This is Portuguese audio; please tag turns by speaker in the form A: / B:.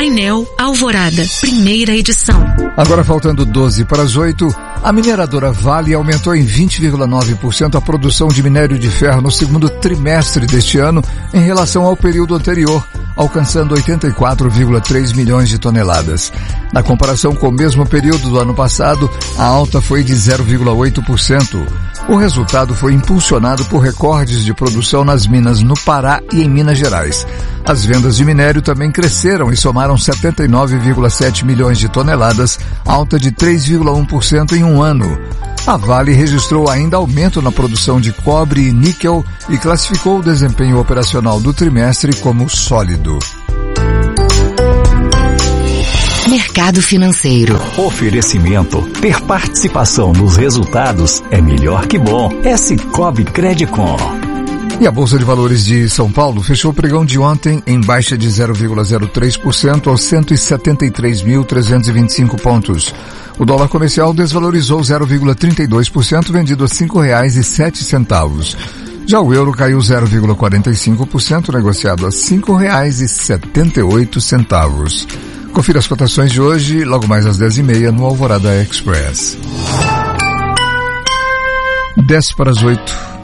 A: Painel Alvorada, primeira edição.
B: Agora faltando 12 para as 8, a mineradora Vale aumentou em 20,9% a produção de minério de ferro no segundo trimestre deste ano em relação ao período anterior, alcançando 84,3 milhões de toneladas. Na comparação com o mesmo período do ano passado, a alta foi de 0,8%. O resultado foi impulsionado por recordes de produção nas minas no Pará e em Minas Gerais. As vendas de minério também cresceram e somaram 79,7 milhões de toneladas, alta de 3,1% em um ano. A Vale registrou ainda aumento na produção de cobre e níquel e classificou o desempenho operacional do trimestre como sólido.
C: Mercado financeiro.
D: Oferecimento. Ter participação nos resultados é melhor que bom. Cicobi Credicom.
B: E a Bolsa de Valores de São Paulo fechou o pregão de ontem em baixa de 0,03% aos 173.325 pontos. O dólar comercial desvalorizou 0,32%, vendido a R$ 5,07. Já o euro caiu 0,45%, negociado a R$ 5,78. Confira as cotações de hoje, logo mais às 10h30 no Alvorada Express. 10 para as 8.